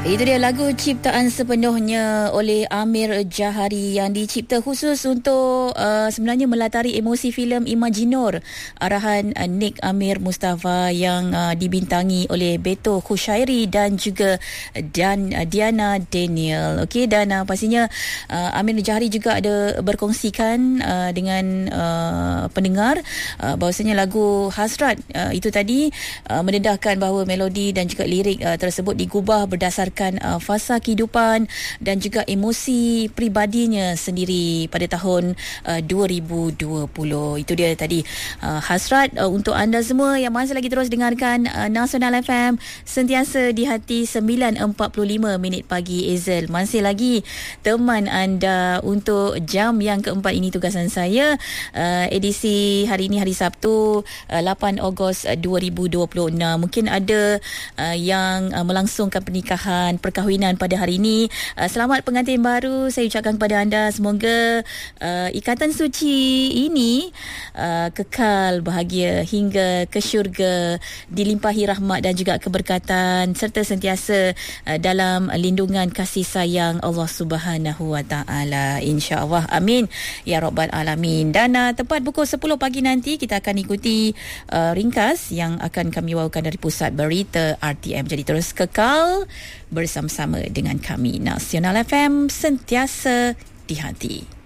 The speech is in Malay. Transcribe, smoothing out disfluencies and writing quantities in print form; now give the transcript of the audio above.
Itu dia lagu ciptaan sepenuhnya oleh Amir Jahari yang dicipta khusus untuk sebenarnya melatari emosi filem Imaginor arahan Nick Amir Mustafa yang dibintangi oleh Beto Khushairi dan juga Diana Daniel. Okey, dan pastinya Amir Jahari juga ada berkongsikan dengan pendengar bahawasanya lagu Hasrat itu tadi mendedahkan bahawa melodi dan juga lirik tersebut digubah berdasarkan fasa kehidupan dan juga emosi pribadinya sendiri pada tahun 2020. Itu dia tadi Hasrat untuk anda semua yang masih lagi terus dengarkan Nasional FM sentiasa di hati 9.45 minit pagi. Ezel masih lagi teman anda untuk jam yang keempat ini. Tugasan saya edisi hari ini hari Sabtu 8 Ogos 2026. Mungkin ada yang melangsungkan pernikahan, perkahwinan pada hari ini. Selamat pengantin baru saya ucapkan kepada anda. Semoga ikatan suci ini kekal bahagia hingga ke syurga, dilimpahi rahmat dan juga keberkatan serta sentiasa dalam lindungan kasih sayang Allah Subhanahu Wa Taala, insya-Allah. Amin ya rabbal alamin. Dan tepat pukul 10 pagi nanti kita akan ikuti ringkas yang akan kami bawakan dari Pusat Berita RTM. Jadi terus kekal bersama-sama dengan kami. Nasional FM sentiasa di hati.